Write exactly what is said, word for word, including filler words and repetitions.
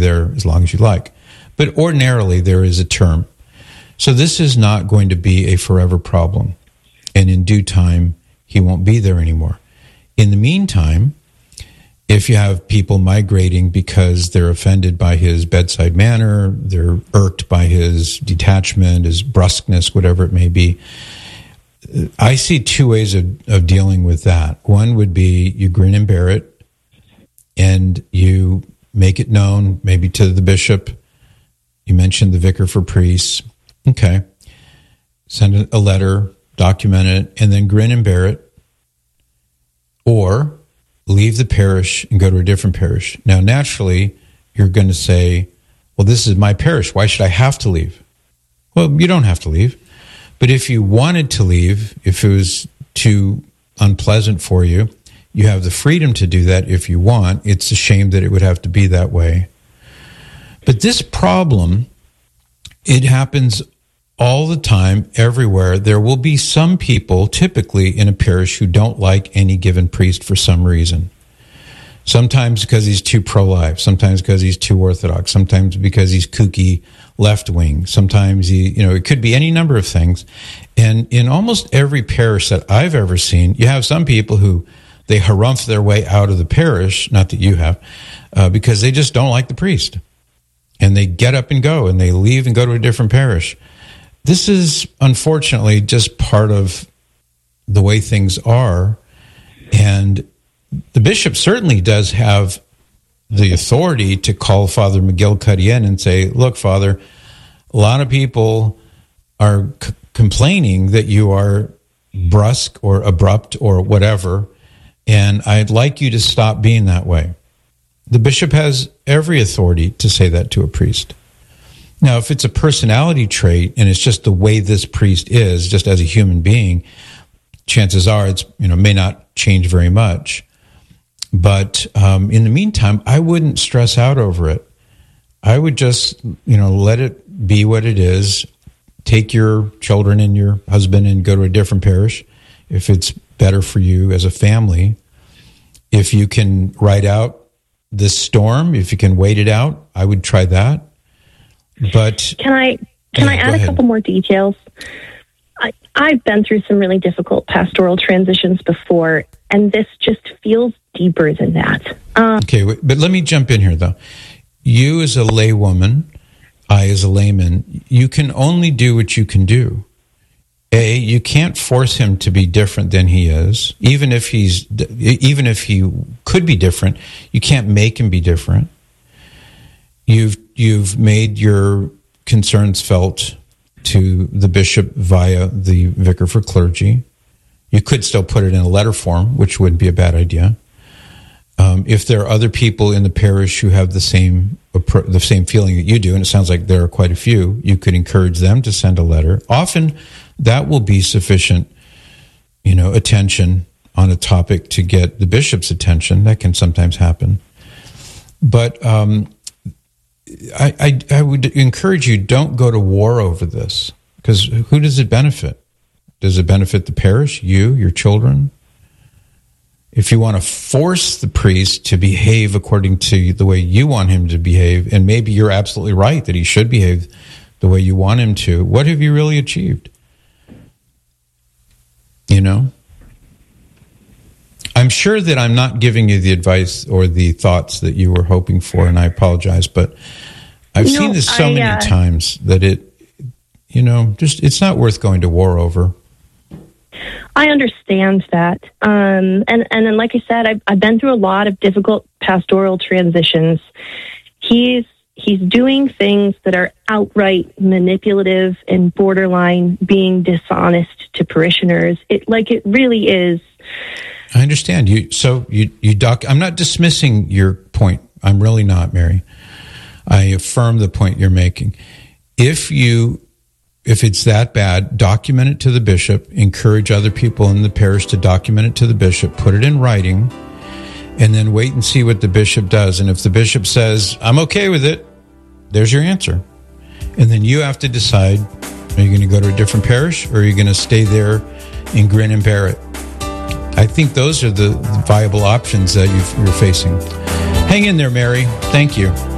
there as long as you like. But ordinarily, there is a term. So this is not going to be a forever problem. And in due time, he won't be there anymore. In the meantime, if you have people migrating because they're offended by his bedside manner, they're irked by his detachment, his brusqueness, whatever it may be, I see two ways of, of dealing with that. One would be you grin and bear it, and you make it known, maybe to the bishop. You mentioned the vicar for priests. Okay. Send a letter, document it, and then grin and bear it. Or leave the parish and go to a different parish. Now, naturally, you're going to say, well, this is my parish. Why should I have to leave? Well, you don't have to leave. But if you wanted to leave, if it was too unpleasant for you, you have the freedom to do that if you want. It's a shame that it would have to be that way. But this problem, it happens all the time, everywhere. There will be some people, typically in a parish, who don't like any given priest for some reason. Sometimes because he's too pro-life, sometimes because he's too orthodox, sometimes because he's kooky left-wing, sometimes he, you know, it could be any number of things. And in almost every parish that I've ever seen, you have some people who they harumph their way out of the parish, not that you have, uh, because they just don't like the priest. And they get up and go, and they leave and go to a different parish. This is, unfortunately, just part of the way things are. And the bishop certainly does have the authority to call Father McGillicuddy in and say, look, Father, a lot of people are c- complaining that you are brusque or abrupt or whatever, and I'd like you to stop being that way. The bishop has every authority to say that to a priest. Now, if it's a personality trait and it's just the way this priest is, just as a human being, chances are it's, you know, may not change very much. But um, in the meantime, I wouldn't stress out over it. I would just, you know, let it be what it is. Take your children and your husband and go to a different parish if it's better for you as a family. If you can ride out this storm, if you can wait it out, I would try that. But can I can yeah, I add a couple more details? I, I've been through some really difficult pastoral transitions before, and this just feels deeper than that. Um, okay, but let me jump in here, though. You as a laywoman, I as a layman, you can only do what you can do. A, you can't force him to be different than he is, even if he's, even if he could be different. You can't make him be different. You've you've made your concerns felt to the bishop via the vicar for clergy. You could still put it in a letter form, which wouldn't be a bad idea. Um, if there are other people in the parish who have the same the same feeling that you do, and it sounds like there are quite a few, you could encourage them to send a letter. Often, that will be sufficient, you know, attention on a topic to get the bishop's attention. That can sometimes happen. But um, I, I, I would encourage you, don't go to war over this, because who does it benefit? Does it benefit the parish, you, your children? If you want to force the priest to behave according to the way you want him to behave, and maybe you're absolutely right that he should behave the way you want him to, what have you really achieved? You know? I'm sure that I'm not giving you the advice or the thoughts that you were hoping for, and I apologize, but I've no, seen this so I, many uh, times that it, you know, just it's not worth going to war over. I understand that. Um, and, and then, like I said, I've, I've been through a lot of difficult pastoral transitions. He's he's doing things that are outright manipulative and borderline being dishonest to parishioners. It like it really is. I understand you. So you you doc. I'm not dismissing your point. I'm really not, Mary. I affirm the point you're making. If you. If it's that bad, document it to the bishop, encourage other people in the parish to document it to the bishop, put it in writing, and then wait and see what the bishop does. And if the bishop says, I'm okay with it, there's your answer. And then you have to decide, are you going to go to a different parish, or are you going to stay there and grin and bear it? I think those are the viable options that you've, you're facing. Hang in there, Mary. Thank you.